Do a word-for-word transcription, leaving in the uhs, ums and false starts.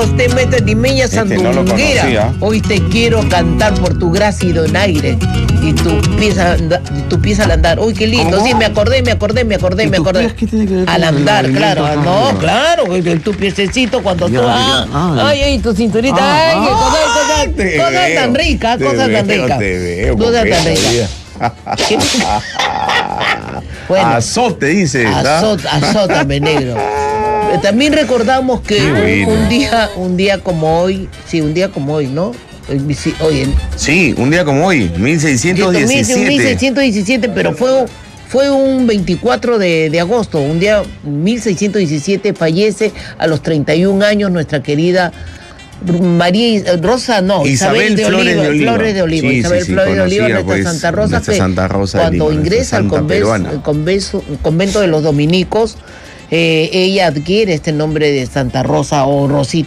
usted mete limeña sandunguera. Este no Hoy te quiero cantar por tu gracia y donaire. Y tu pieza, anda, tu pieza al andar. Uy, qué lindo. ¿Cómo? Sí, me acordé, me acordé, me acordé, me acordé. ¿Qué tiene que ver Al con el andar, claro. movimiento? No, Ah, claro. el- Tu piececito cuando Ya, tú. ya. Ah, Ay. ay, ay, tu cinturita. Ah, ay, ah, cosas, cosas, te cosas veo, tan ricas, te cosas tan veo, ricas. te veo, Cosas tan coqueta, ricas. ¿Qué? Bueno. Azote, dice. Azota, azótame, negro. Eh, También recordamos que Qué un, bueno. un día, un día como hoy, sí, un día como hoy, ¿no? Eh, sí, Hoy en Sí, un día como hoy, mil seiscientos diecisiete. mil seiscientos diecisiete, pero fue, fue un veinticuatro de, de agosto, un día mil seiscientos diecisiete, fallece a los treinta y un años nuestra querida María Is- Rosa, no, Isabel Isabel de Flores Oliva, de Oliva. Flores de Oliva, Sí, Isabel sí, sí, Flores de Oliva, conocida, nuestra pues, Santa Rosa, nuestra que Santa Rosa de cuando Lima, ingresa nuestra al santa convento, peruana. el convento, convento de los dominicos, eh, ella adquiere este nombre de Santa Rosa o Rosita.